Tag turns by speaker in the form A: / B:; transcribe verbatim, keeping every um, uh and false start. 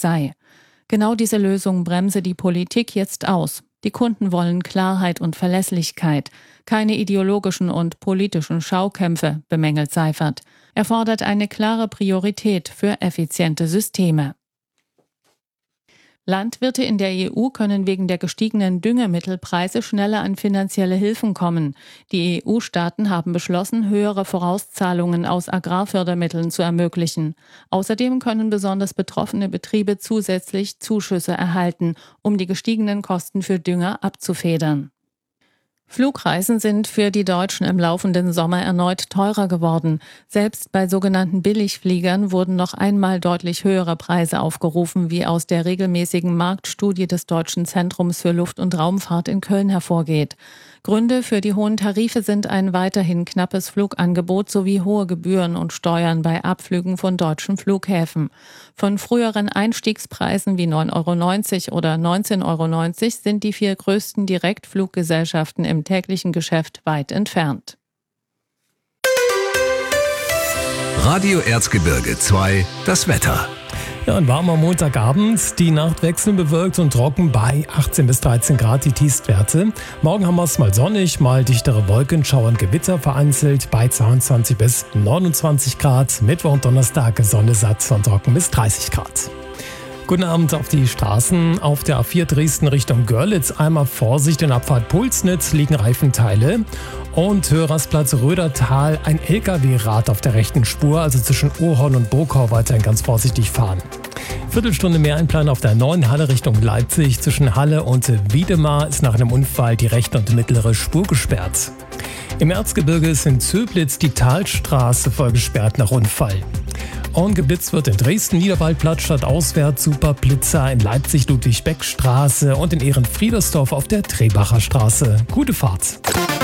A: sei. Genau diese Lösung bremse die Politik jetzt aus. Die Kunden wollen Klarheit und Verlässlichkeit, keine ideologischen und politischen Schaukämpfe, bemängelt Seifert. Er fordert eine klare Priorität für effiziente Systeme. Landwirte in der E U können wegen der gestiegenen Düngemittelpreise schneller an finanzielle Hilfen kommen. Die E U-Staaten haben beschlossen, höhere Vorauszahlungen aus Agrarfördermitteln zu ermöglichen. Außerdem können besonders betroffene Betriebe zusätzlich Zuschüsse erhalten, um die gestiegenen Kosten für Dünger abzufedern. Flugreisen sind für die Deutschen im laufenden Sommer erneut teurer geworden. Selbst bei sogenannten Billigfliegern wurden noch einmal deutlich höhere Preise aufgerufen, wie aus der regelmäßigen Marktstudie des Deutschen Zentrums für Luft- und Raumfahrt in Köln hervorgeht. Gründe für die hohen Tarife sind ein weiterhin knappes Flugangebot sowie hohe Gebühren und Steuern bei Abflügen von deutschen Flughäfen. Von früheren Einstiegspreisen wie neun Euro neunzig oder neunzehn Euro neunzig sind die vier größten Direktfluggesellschaften im täglichen Geschäft weit entfernt.
B: Radio Erzgebirge zwei, das Wetter.
C: Ja, ein warmer Montagabend. Die Nacht wechseln bewölkt und trocken bei achtzehn bis dreizehn Grad die Tiefstwerte. Morgen haben wir es mal sonnig, mal dichtere Wolkenschauer und Gewitter vereinzelt bei zweiundzwanzig bis neunundzwanzig Grad. Mittwoch und Donnerstag Sonne satt und trocken bis dreißig Grad. Guten Abend auf die Straßen. Auf der A vier Dresden Richtung Görlitz einmal Vorsicht in Abfahrt Pulsnitz liegen Reifenteile. Und Hörersplatz Rödertal, ein L K W-Rad auf der rechten Spur, also zwischen Urhorn und Burgau weiterhin ganz vorsichtig fahren. Viertelstunde mehr Einplan auf der neuen Halle Richtung Leipzig. Zwischen Halle und Wiedemar ist nach einem Unfall die rechte und mittlere Spur gesperrt. Im Erzgebirge ist in Zöblitz die Talstraße voll gesperrt nach Unfall. Und geblitzt wird in Dresden Niederwaldplatz stadtauswärts, Superblitzer in Leipzig Ludwig-Beck-Straße und in Ehrenfriedersdorf auf der Trebacher Straße. Gute Fahrt!